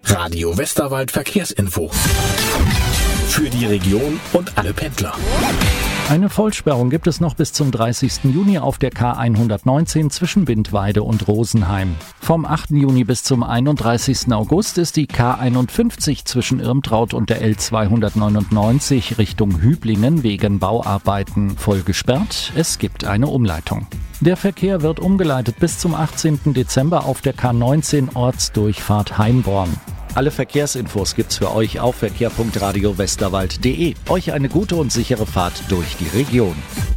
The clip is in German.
Radio Westerwald Verkehrsinfo. Für die Region und alle Pendler. Eine Vollsperrung gibt es noch bis zum 30. Juni auf der K119 zwischen Bindweide und Rosenheim. Vom 8. Juni bis zum 31. August ist die K51 zwischen Irmtraut und der L299 Richtung Hüblingen wegen Bauarbeiten voll gesperrt. Es gibt eine Umleitung. Der Verkehr wird umgeleitet bis zum 18. Dezember auf der K19 Ortsdurchfahrt Heimborn. Alle Verkehrsinfos gibt's für euch auf verkehr.radiowesterwald.de. Euch eine gute und sichere Fahrt durch die Region.